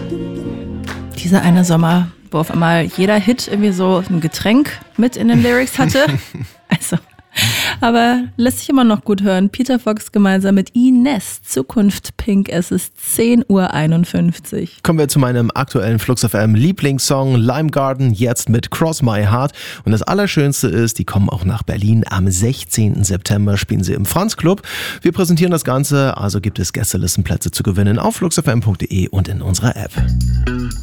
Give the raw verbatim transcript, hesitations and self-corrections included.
Dieser eine Sommer, wo auf einmal jeder Hit irgendwie so ein Getränk mit in den Lyrics hatte. Also, aber lässt sich immer noch gut hören. Peter Fox gemeinsam mit Ines, Zukunft Pink. Es ist zehn Uhr einundfünfzig. Kommen wir zu meinem aktuellen Flux F M Lieblingssong Lime Garden, jetzt mit Cross My Heart. Und das Allerschönste ist, die kommen auch nach Berlin. Am sechzehnten September spielen sie im Franz Club. Wir präsentieren das Ganze, also gibt es Gästelistenplätze zu gewinnen auf flux f m punkt d e und in unserer App.